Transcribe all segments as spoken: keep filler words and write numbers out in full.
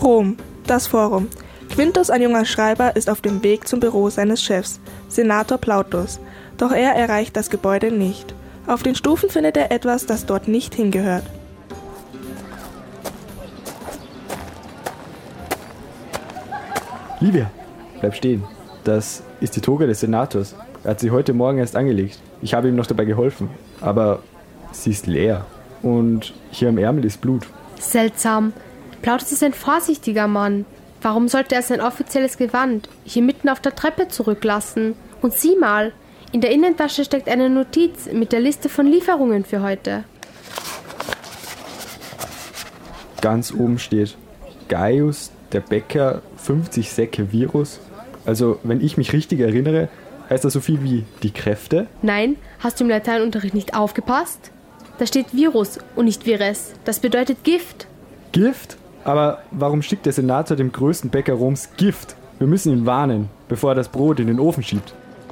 Rom, das Forum. Quintus, ein junger Schreiber, ist auf dem Weg zum Büro seines Chefs, Senator Plautus. Doch er erreicht das Gebäude nicht. Auf den Stufen findet er etwas, das dort nicht hingehört. Livia, bleib stehen. Das ist die Toga des Senators. Er hat sie heute Morgen erst angelegt. Ich habe ihm noch dabei geholfen. Aber sie ist leer. Und hier am Ärmel ist Blut. Seltsam. Plautus ist ein vorsichtiger Mann. Warum sollte er sein offizielles Gewand hier mitten auf der Treppe zurücklassen? Und sieh mal, in der Innentasche steckt eine Notiz mit der Liste von Lieferungen für heute. Ganz oben steht Gaius, der Bäcker, fünfzig Säcke Virus. Also, wenn ich mich richtig erinnere, heißt das so viel wie die Kräfte? Nein, hast du im Lateinunterricht nicht aufgepasst? Da steht Virus und nicht Vires. Das bedeutet Gift. Gift? Aber warum schickt der Senator dem größten Bäcker Roms Gift? Wir müssen ihn warnen, bevor er das Brot in den Ofen schiebt.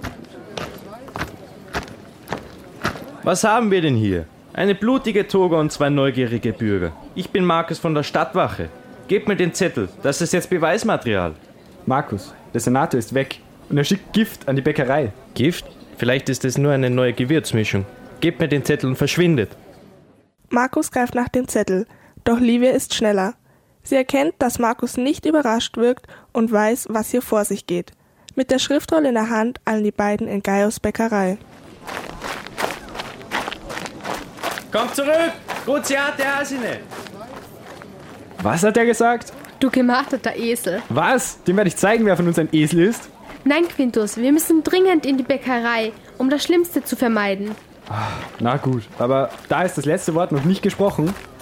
Was haben wir denn hier? Eine blutige Toga und zwei neugierige Bürger. Ich bin Markus von der Stadtwache. Gebt mir den Zettel, das ist jetzt Beweismaterial. Markus, der Senator ist weg und er schickt Gift an die Bäckerei. Gift? Vielleicht ist es nur eine neue Gewürzmischung. Gebt mir den Zettel und verschwindet. Markus greift nach dem Zettel, doch Livia ist schneller. Sie erkennt, dass Markus nicht überrascht wirkt und weiß, was hier vor sich geht. Mit der Schriftrolle in der Hand eilen die beiden in Gaius' Bäckerei. Kommt zurück! Cruciate Asine! Was hat er gesagt? Du gemarterter Esel. Was? Dem werde ich zeigen, wer von uns ein Esel ist. Nein, Quintus, wir müssen dringend in die Bäckerei, um das Schlimmste zu vermeiden. Na gut, aber da ist das letzte Wort noch nicht gesprochen.